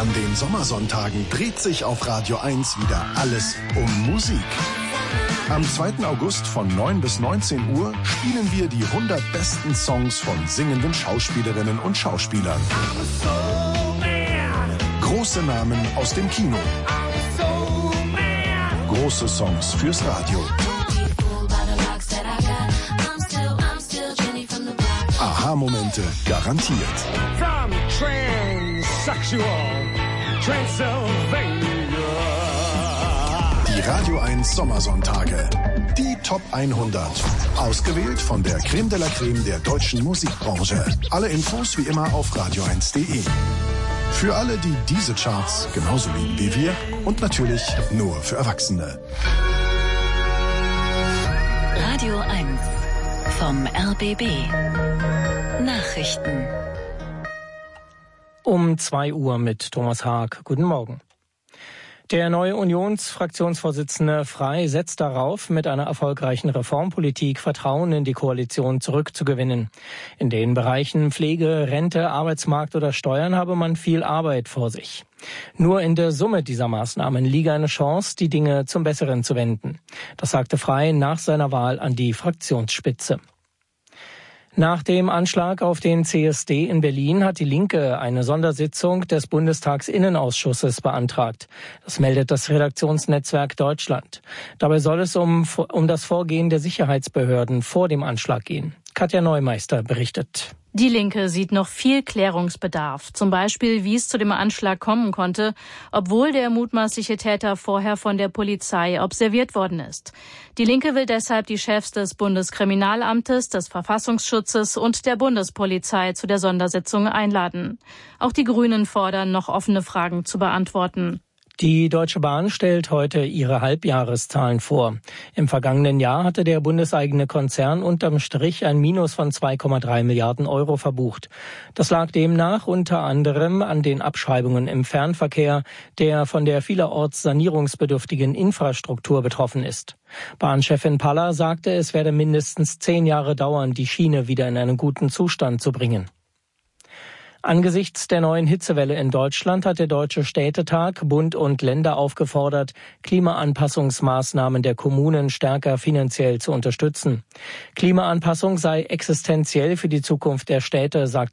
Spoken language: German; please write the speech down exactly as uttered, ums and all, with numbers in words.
An den Sommersonntagen dreht sich auf Radio eins wieder alles um Musik. Am zweiten August von neun bis neunzehn Uhr spielen wir die hundert besten Songs von singenden Schauspielerinnen und Schauspielern. Große Namen aus dem Kino. Große Songs fürs Radio. Aha-Momente garantiert. From transsexual Transylvania. Die Radio eins Sommersonntage. Die Top hundert. Ausgewählt von der Creme de la Creme der deutschen Musikbranche. Alle Infos wie immer auf radio eins punkt de. Für alle, die diese Charts genauso lieben wie wir und natürlich nur für Erwachsene. Radio eins vom R B B. Nachrichten. Um zwei Uhr mit Thomas Haag. Guten Morgen. Der neue Unionsfraktionsvorsitzende Frey setzt darauf, mit einer erfolgreichen Reformpolitik Vertrauen in die Koalition zurückzugewinnen. In den Bereichen Pflege, Rente, Arbeitsmarkt oder Steuern habe man viel Arbeit vor sich. Nur in der Summe dieser Maßnahmen liege eine Chance, die Dinge zum Besseren zu wenden. Das sagte Frey nach seiner Wahl an die Fraktionsspitze. Nach dem Anschlag auf den C S D in Berlin hat die Linke eine Sondersitzung des Bundestagsinnenausschusses beantragt. Das meldet das Redaktionsnetzwerk Deutschland. Dabei soll es um, um das Vorgehen der Sicherheitsbehörden vor dem Anschlag gehen. Katja Neumeister berichtet. Die Linke sieht noch viel Klärungsbedarf. Zum Beispiel, wie es zu dem Anschlag kommen konnte, obwohl der mutmaßliche Täter vorher von der Polizei observiert worden ist. Die Linke will deshalb die Chefs des Bundeskriminalamtes, des Verfassungsschutzes und der Bundespolizei zu der Sondersitzung einladen. Auch die Grünen fordern, noch offene Fragen zu beantworten. Die Deutsche Bahn stellt heute ihre Halbjahreszahlen vor. Im vergangenen Jahr hatte der bundeseigene Konzern unterm Strich ein Minus von zwei Komma drei Milliarden Euro verbucht. Das lag demnach unter anderem an den Abschreibungen im Fernverkehr, der von der vielerorts sanierungsbedürftigen Infrastruktur betroffen ist. Bahnchefin Paller sagte, es werde mindestens zehn Jahre dauern, die Schiene wieder in einen guten Zustand zu bringen. Angesichts der neuen Hitzewelle in Deutschland hat der Deutsche Städtetag Bund und Länder aufgefordert, Klimaanpassungsmaßnahmen der Kommunen stärker finanziell zu unterstützen. Klimaanpassung sei existenziell für die Zukunft der Städte, sagte